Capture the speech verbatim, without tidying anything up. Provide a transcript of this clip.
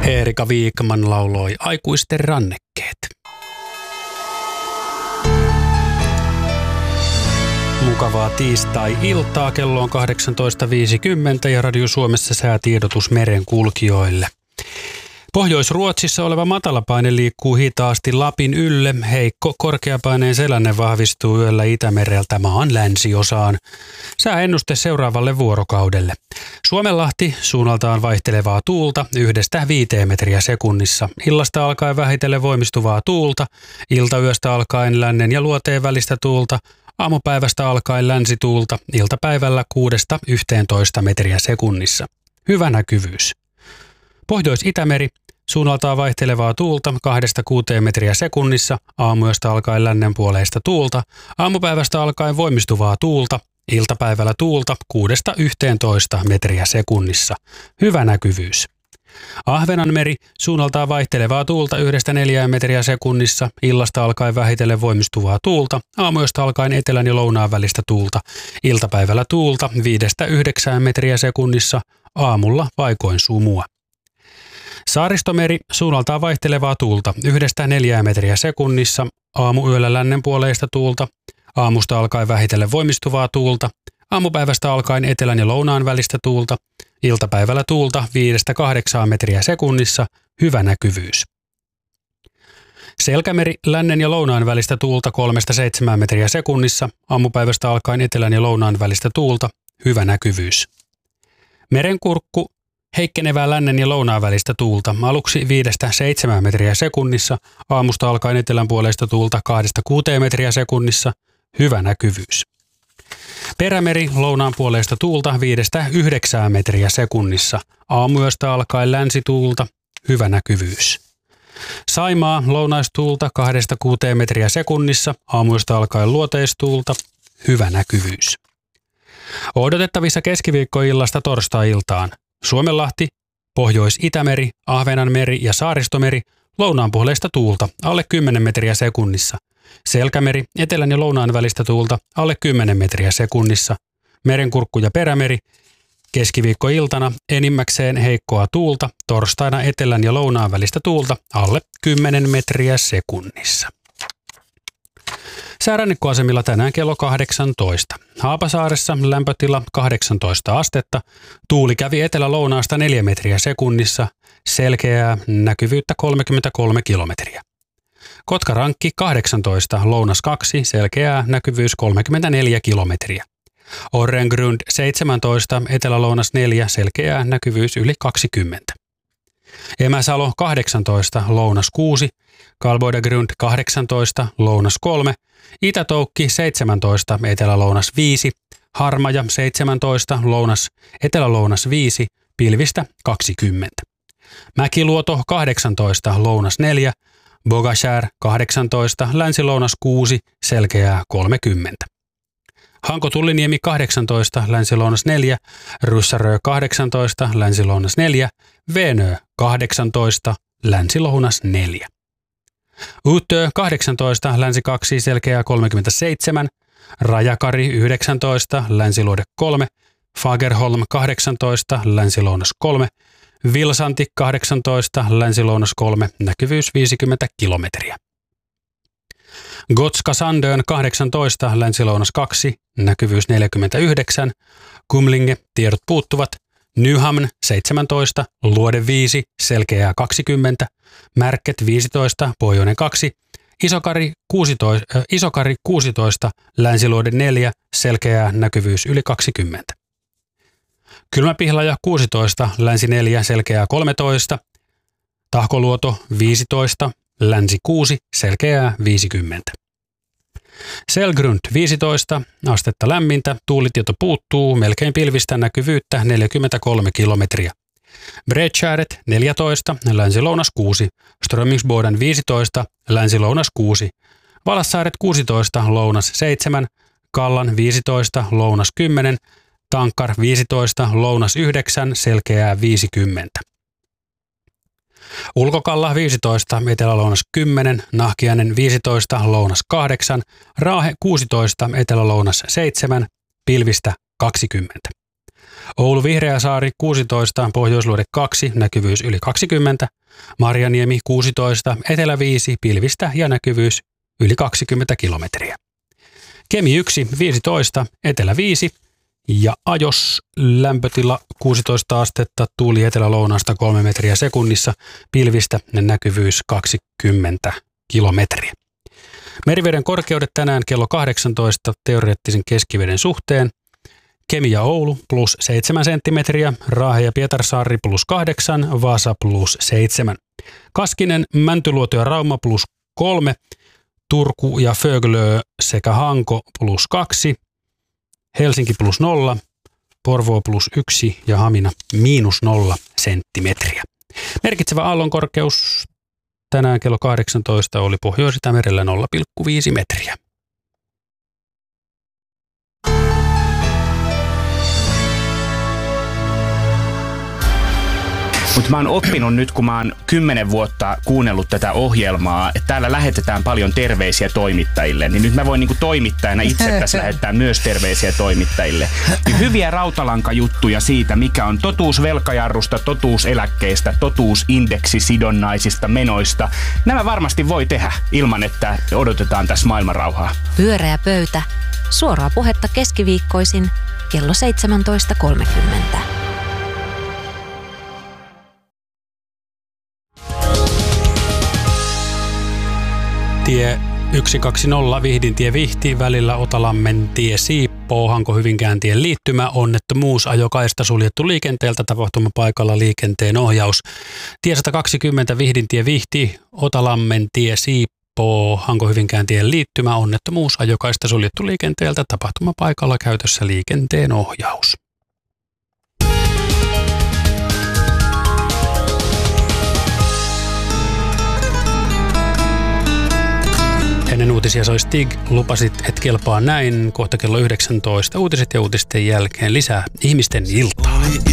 Erika Viikman lauloi Aikuisten rannekkeet. Mukavaa tiistai-iltaa, kello on kahdeksantoista viisikymmentä ja Radio Suomessa säätiedotus merenkulkijoille. Pohjois-Ruotsissa oleva matalapaine liikkuu hitaasti Lapin ylle. Heikko korkeapaineen selänne vahvistuu yöllä Itämereltä maan länsiosaan. Sääennuste seuraavalle vuorokaudelle. Suomenlahti suunnaltaan vaihtelevaa tuulta yhdestä viiteen metriä sekunnissa. Illasta alkaen vähitellen voimistuvaa tuulta. Iltayöstä alkaen lännen ja luoteen välistä tuulta. Aamupäivästä alkaen länsituulta. Iltapäivällä kuudesta yhteentoista metriä sekunnissa. Hyvä näkyvyys. Pohjois-Itämeri, suunnaltaan vaihtelevaa tuulta kahdesta kuuteen metriä sekunnissa, aamuyöstä alkaen lännenpuoleista tuulta, aamupäivästä alkaen voimistuvaa tuulta, iltapäivällä tuulta kuudesta yhteentoista metriä sekunnissa. Hyvä näkyvyys. Ahvenanmeri, suunnaltaan vaihtelevaa tuulta yhdestä neljään metriä sekunnissa, illasta alkaen vähitellen voimistuvaa tuulta, aamuyöstä alkaen etelän ja lounaan välistä tuulta, iltapäivällä tuulta viidestä yhdeksään metriä sekunnissa, aamulla paikoin sumua. Saaristomeri, suunnaltaan vaihtelevaa tuulta yhdestä neljään metriä sekunnissa, aamuyöllä lännenpuoleista tuulta, aamusta alkaen vähitellen voimistuvaa tuulta, aamupäivästä alkaen etelän ja lounaan välistä tuulta, iltapäivällä tuulta viidestä kahdeksaan metriä sekunnissa, hyvä näkyvyys. Selkämeri, lännen ja lounaan välistä tuulta kolmesta seitsemään metriä sekunnissa, aamupäivästä alkaen etelän ja lounaan välistä tuulta, hyvä näkyvyys. Merenkurkku, heikkenevää lännen ja lounaan välistä tuulta, aluksi viidestä seitsemään metriä sekunnissa, aamusta alkaen etelän puoleista tuulta kahdesta kuuteen metriä sekunnissa, hyvä näkyvyys. Perämeri, lounaan puoleista tuulta viidestä yhdeksään metriä sekunnissa, aamuyöstä alkaen länsituulta, hyvä näkyvyys. Saimaa, lounaistuulta kahdesta kuuteen metriä sekunnissa, aamuyöstä alkaen luoteistuulta, hyvä näkyvyys. Odotettavissa keskiviikkoillasta torstai-iltaan. Suomenlahti, Pohjois-Itämeri, Ahvenanmeri ja Saaristomeri, lounaanpuoleista tuulta, alle kymmenen metriä sekunnissa. Selkämeri, etelän ja lounaan välistä tuulta, alle kymmenen metriä sekunnissa. Merenkurkku ja Perämeri, keskiviikkoiltana enimmäkseen heikkoa tuulta, torstaina etelän ja lounaan välistä tuulta, alle kymmenen metriä sekunnissa. Säärannikkoasemilla tänään kello kahdeksantoista. Haapasaaressa lämpötila kahdeksantoista astetta. Tuuli kävi etelä-lounaasta neljä metriä sekunnissa. Selkeää näkyvyyttä kolmekymmentäkolme kilometriä. Kotkarankki kahdeksantoista, lounas kaksi, selkeää näkyvyys kolmekymmentäneljä kilometriä. Orrengrund seitsemäntoista, etelä-lounas neljä, selkeää näkyvyys yli kaksikymmentä. Emäsalo kahdeksantoista, lounas kuusi, Kalboidagrund kahdeksantoista, lounas kolme, Itätoukki seitsemäntoista, etelä-lounas viisi, Harmaja seitsemäntoista, lounas, etelä-lounas viisi, pilvistä kaksikymmentä. Mäkiluoto kahdeksantoista, lounas neljä, Bogashär kahdeksantoista, länsi-lounas kuusi, selkeää kolmekymmentä. Hanko-Tulliniemi kahdeksantoista, länsi-lounas neljä, Ryssärö kahdeksantoista, länsi-lounas neljä, Venö kahdeksantoista, länsi-lounas neljä. Utö kahdeksantoista, länsi kaksi, selkeää kolmekymmentäseitsemän, Rajakari yhdeksäntoista, länsiluode kolme, Fagerholm kahdeksantoista, länsi-lounas kolme, Vilsanti kahdeksantoista, länsi-lounas kolme, näkyvyys viisikymmentä kilometriä. Gotska Sandön kahdeksantoista, länsi-lounas kaksi, näkyvyys neljäkymmentäyhdeksän, Kumlinge, tiedot puuttuvat, Nyhamn seitsemäntoista, luode viisi, selkeää kaksikymmentä, Märket viisitoista, pohjoinen kaksi, Isokari kuusitoista, äh, Isokari kuusitoista, länsiluode neljä, selkeää näkyvyys yli kaksikymmentä. Kylmäpihlaja kuusitoista, länsi neljä, selkeää kolmetoista, Tahkoluoto viisitoista, länsi kuusi, selkeää viisikymmentä. Selgrund viisitoista, astetta lämmintä, tuulitieto puuttuu, melkein pilvistä, näkyvyyttä neljäkymmentäkolme kilometriä. Bredskäret neljätoista, länsi-lounas kuusi, Strömingsboden viisitoista, länsi-lounas kuusi, Valassaaret kuusitoista, lounas seitsemän, Kallan viisitoista, lounas kymmenen, Tankar viisitoista, lounas yhdeksän, selkeää viisikymmentä. Ulkokalla viisitoista, etelä-lounas kymmenen, Nahkiainen viisitoista, lounas kahdeksan, Raahe kuusitoista, etelä-lounas seitsemän, pilvistä kaksikymmentä. Oulu Vihreäsaari kuusitoista, Pohjoisluode kaksi, näkyvyys yli kaksikymmentä. Marjaniemi kuusitoista, Etelä viisi, pilvistä ja näkyvyys yli kaksikymmentä kilometriä. Kemi yksi, viisitoista, Etelä viisi ja Ajos lämpötila kuusitoista astetta, tuuli etelä-lounaasta kolme metriä sekunnissa, pilvistä ja näkyvyys kaksikymmentä kilometriä. Meriveden korkeudet tänään kello kahdeksantoista teoreettisen keskiveden suhteen. Kemi ja Oulu plus seitsemän senttimetriä, Raahe ja Pietarsaari plus kahdeksan, Vaasa plus seitsemän. Kaskinen, Mäntyluoto ja Rauma plus kolme, Turku ja Föglö sekä Hanko plus kaksi, Helsinki plus nolla, Porvoo plus yksi ja Hamina miinus nolla senttimetriä. Merkitsevä aallonkorkeus tänään kello kahdeksantoista oli Pohjois-Itämerellä nolla pilkku viisi metriä. Mutta mä oon oppinut nyt, kun mä oon kymmenen vuotta kuunnellut tätä ohjelmaa, että täällä lähetetään paljon terveisiä toimittajille, niin nyt mä voin niinku toimittajana itse tässä lähettää myös terveisiä toimittajille. Niin hyviä rautalankajuttuja siitä, mikä on totuus velkajarrusta, totuus eläkkeestä, totuus indeksisidonnaisista menoista. Nämä varmasti voi tehdä ilman, että odotetaan tässä maailmanrauhaa. Pyöreä pöytä. Suoraa puhetta keskiviikkoisin kello seitsemäntoista kolmekymmentä. Tie yksi kaksikymmentä Vihdintie Vihti välillä Otalammen tie Siippoo, Hanko-Hyvinkään tien liittymä, onnettomuus, ajokaista suljettu liikenteeltä, tapahtumapaikalla liikenteen ohjaus. Tie sata kaksikymmentä Vihdintie Vihti, Otalammen tie Siippoo, Hanko-Hyvinkään tien liittymä, onnettomuus, ajokaista suljettu liikenteeltä, tapahtumapaikalla käytössä liikenteen ohjaus. Ennen uutisia soi Stig, lupasit, et kelpaa näin, kohta kello yhdeksäntoista. Uutiset ja uutisten jälkeen lisää ihmisten iltaa.